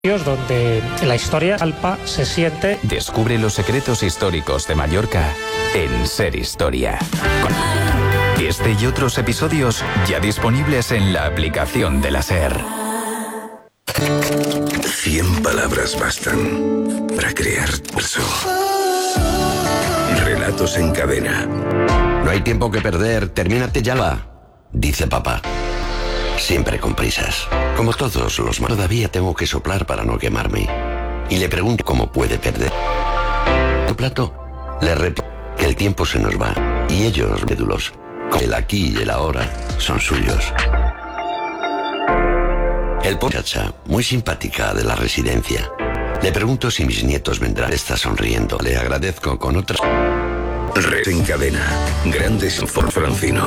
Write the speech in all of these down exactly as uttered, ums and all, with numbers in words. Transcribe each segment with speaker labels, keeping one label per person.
Speaker 1: donde la historia Alpa se siente.
Speaker 2: Descubre los secretos históricos de Mallorca en Ser Historia. Este y otros episodios ya disponibles en la aplicación de la Ser.
Speaker 3: Cien palabras bastan para crear verso. Relatos en cadena.
Speaker 4: No hay tiempo que perder, termínate ya va, dice papá. Siempre con prisas. Como todos los más. Todavía tengo que soplar para no quemarme. Y le pregunto cómo puede perder. El plato le repito que el tiempo se nos va. Y ellos, médulos, con el aquí y el ahora, son suyos. El muchacha, muy simpática de la residencia. Le pregunto si mis nietos vendrán. Está sonriendo. Le agradezco con otras.
Speaker 3: Red en cadena. Grandes por Francino.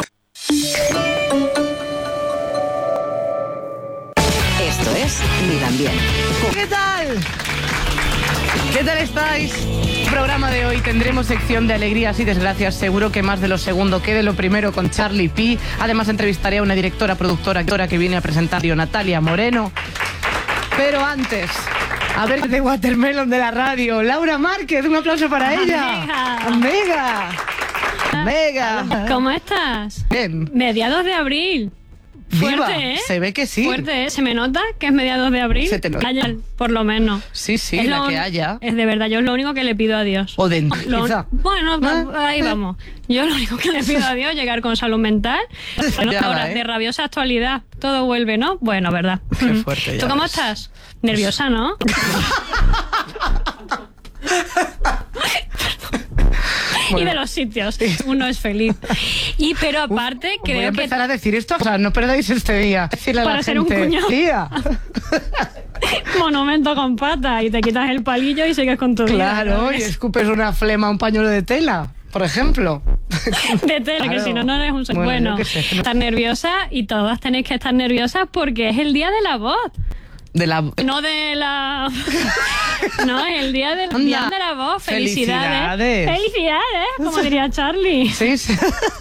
Speaker 5: Esto es Ni tan bien.
Speaker 6: ¿Qué tal? ¿Qué tal estáis? El programa de hoy tendremos sección de alegrías y desgracias. Seguro que más de lo segundo que de lo primero con Charlie P. Además entrevistaré a una directora, productora, actora que viene a presentar, Natalia Moreno. Pero antes, a ver de Watermelon de la radio, Laura Márquez, un aplauso para ella. Amiga. Amiga. Amiga.
Speaker 7: ¿Cómo estás?
Speaker 6: Bien.
Speaker 7: Mediados de abril. Fuerte,
Speaker 6: Viva.
Speaker 7: ¿eh?
Speaker 6: Se ve que sí.
Speaker 7: Fuerte, ¿eh? ¿Se me nota que es mediados de abril?
Speaker 6: Se te nota.
Speaker 7: Haya, por lo menos.
Speaker 6: Sí, sí,
Speaker 7: es
Speaker 6: la
Speaker 7: lo,
Speaker 6: que haya.
Speaker 7: Es de verdad, yo es lo único que le pido a Dios.
Speaker 6: O de
Speaker 7: lo,
Speaker 6: quizá.
Speaker 7: Bueno,
Speaker 6: ¿Ah?
Speaker 7: ahí vamos. Yo lo único que le pido a Dios, llegar con salud mental. Bueno,
Speaker 6: Ya
Speaker 7: ahora,
Speaker 6: va, ¿eh?
Speaker 7: de rabiosa actualidad, todo vuelve, ¿no? Bueno, ¿verdad?
Speaker 6: Qué fuerte, ya
Speaker 7: ¿Tú cómo
Speaker 6: ves.
Speaker 7: estás? Nerviosa, ¿no?
Speaker 6: Bueno.
Speaker 7: Y de los sitios, uno es feliz. Y pero aparte,
Speaker 6: Uf,
Speaker 7: creo
Speaker 6: voy a empezar
Speaker 7: que
Speaker 6: a decir esto, o sea, no perdáis este día. Decirle a
Speaker 7: Para
Speaker 6: la
Speaker 7: ser un
Speaker 6: gente,
Speaker 7: cuñado.
Speaker 6: tía.
Speaker 7: monumento con patas y te quitas el palillo y sigues con tu vida.
Speaker 6: Claro,
Speaker 7: ¿no?
Speaker 6: y escupes una flema, un pañuelo de tela, por ejemplo.
Speaker 7: De tela,
Speaker 6: Claro.
Speaker 7: que si no, no eres un...
Speaker 6: Bueno,
Speaker 7: Bueno,
Speaker 6: yo qué sé.
Speaker 7: estás nerviosa y todas tenéis que estar nerviosas porque es el día de la voz.
Speaker 6: De la...
Speaker 7: No de la... No, es el día de,
Speaker 6: Anda.
Speaker 7: día de la voz. Felicidades.
Speaker 6: Felicidades.
Speaker 7: Felicidades, como diría Charlie.
Speaker 6: Sí, sí.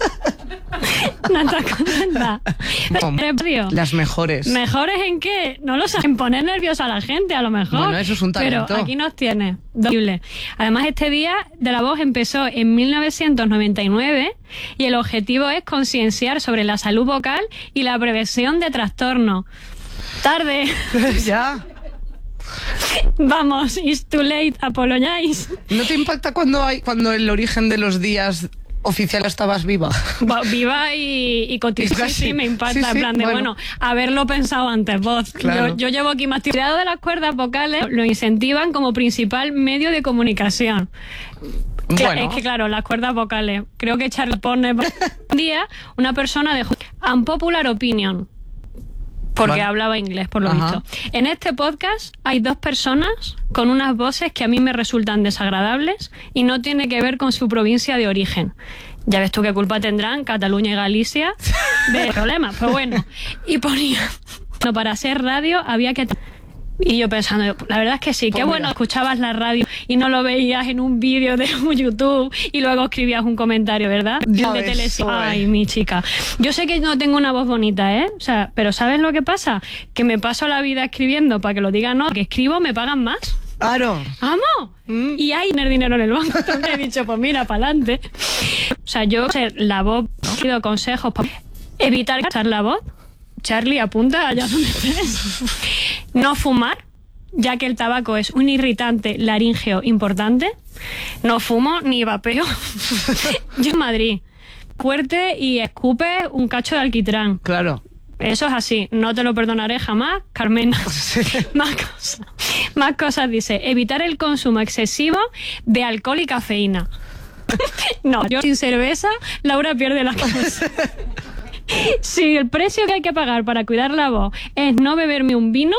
Speaker 7: ¿No estás contenta? Radio.
Speaker 6: Las mejores.
Speaker 7: ¿Mejores en qué? No lo saben, poner nerviosa a la gente, a lo mejor.
Speaker 6: Bueno, eso es un talento.
Speaker 7: Pero aquí nos tiene. Doble. Además, este día de la voz empezó en mil novecientos noventa y nueve y el objetivo es concienciar sobre la salud vocal y la prevención de trastornos. Tarde.
Speaker 6: Ya.
Speaker 7: Vamos, it's too late, apologize.
Speaker 6: ¿No te impacta cuando hay cuando el origen de los días oficial estabas viva?
Speaker 7: Va- Viva y, y cotiza. Sí,
Speaker 6: Sí,
Speaker 7: sí, me impacta.
Speaker 6: sí, sí,
Speaker 7: en plan de,
Speaker 6: bueno.
Speaker 7: bueno, haberlo pensado antes, voz.
Speaker 6: Claro.
Speaker 7: Yo, yo llevo aquí más tiempo. El cuidado de las cuerdas vocales lo incentivan como principal medio de comunicación. Cla-
Speaker 6: Bueno.
Speaker 7: Es que, claro, las cuerdas vocales. Creo que Charlie pone un día una persona dejó unpopular opinion. Porque
Speaker 6: Vale.
Speaker 7: hablaba inglés, por lo
Speaker 6: Ajá.
Speaker 7: visto. En este podcast hay dos personas con unas voces que a mí me resultan desagradables y no tiene que ver con su provincia de origen. Ya ves tú qué culpa tendrán Cataluña y Galicia de problemas, pero bueno. Y ponía, no, para hacer radio había que... Y yo pensando, la verdad es que sí,
Speaker 6: Pues
Speaker 7: qué
Speaker 6: mira.
Speaker 7: bueno, escuchabas la radio y no lo veías en un vídeo de un YouTube y luego escribías un comentario, ¿verdad?
Speaker 6: Ya
Speaker 7: de
Speaker 6: ves,
Speaker 7: televisión.
Speaker 6: joder.
Speaker 7: Ay, mi chica. Yo sé que no tengo una voz bonita, ¿eh? O sea, pero ¿sabes lo que pasa? Que me paso la vida escribiendo para que lo digan, no, que escribo me pagan más.
Speaker 6: Claro.
Speaker 7: ¡Vamos!
Speaker 6: Mm.
Speaker 7: Y hay tener dinero en el banco. Entonces he dicho, pues mira, para adelante. O sea, yo, ser la voz, he pido consejos para evitar gastar la voz. Charlie, apunta allá donde estés. No fumar, ya que el tabaco es un irritante laríngeo importante. No fumo ni vapeo. Yo en Madrid, fuerte y escupe un cacho de alquitrán.
Speaker 6: Claro.
Speaker 7: Eso es así, no te lo perdonaré jamás, Carmena. Más cosas. Más cosas dice, evitar el consumo excesivo de alcohol y cafeína. No, yo sin cerveza, Laura pierde las cosas. Si el precio que hay que pagar para cuidar la voz es no beberme un vino,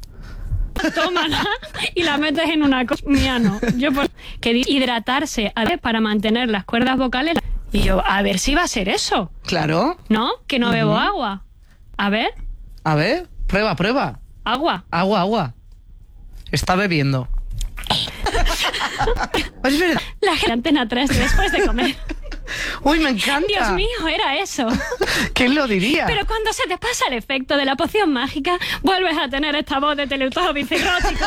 Speaker 7: tómala y la metes en una cosa mía, no. Yo por... que di- hidratarse a ver, para mantener las cuerdas vocales. Y yo, a ver si va a ser eso,
Speaker 6: Claro.
Speaker 7: ¿no? Que no bebo agua. A ver,
Speaker 6: A ver, prueba, prueba.
Speaker 7: agua.
Speaker 6: Agua, agua. Está bebiendo. Es verdad.
Speaker 7: La gente Antena tres después de comer.
Speaker 6: Uy, me encanta.
Speaker 7: Dios mío, era eso.
Speaker 6: ¿Quién lo diría?
Speaker 7: Pero cuando se te pasa el efecto de la poción mágica, vuelves a tener esta voz de Teletubbies cirrótico.